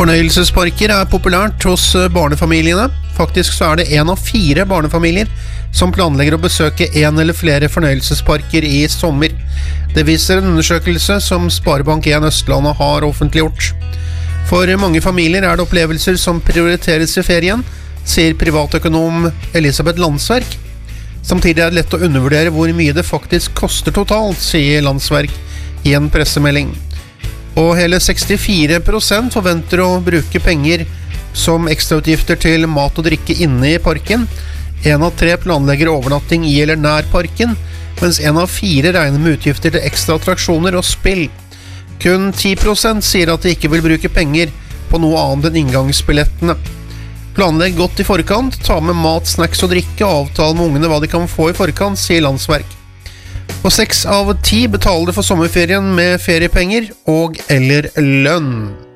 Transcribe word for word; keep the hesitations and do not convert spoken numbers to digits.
Fornøyelsesparker er populært hos barnefamiliene. Faktisk så er det en av fire barnefamilier som planlegger å besøke en eller flere fornøyelsesparker i sommer. Det viser en undersøkelse som Sparebank en Østlandet har offentliggjort. For mange familier er det opplevelser som prioriteres i ferien, sier privatøkonom Elisabeth Landsverk. Samtidig er det lett å undervurdere hvor mye det faktisk koster totalt, sier Landsverk i en pressemelding. Og hele sekstifire prosent forventer å bruke penger som ekstrautgifter til mat og drikke inne i parken. En av tre planlegger overnatting i eller nær parken, mens en av fire regner med utgifter til ekstra attraksjoner og spill. Kun ti prosent sier at de ikke vil bruke penger på noe annet enn inngangsbillettene. Planlegg godt i forkant, ta med mat, snacks og drikke og avtale med ungene hva de kan få i forkant, sier Landsverk. Og seks av ti betaler for sommerferien med feriepenger og eller lønn.